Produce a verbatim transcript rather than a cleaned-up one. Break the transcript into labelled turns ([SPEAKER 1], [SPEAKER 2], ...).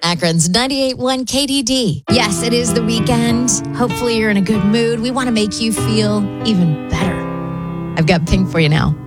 [SPEAKER 1] Akron's ninety-eight point one K D D. Yes, it is the weekend. Hopefully you're in a good mood. We want to make you feel even better. I've got Pink for you now.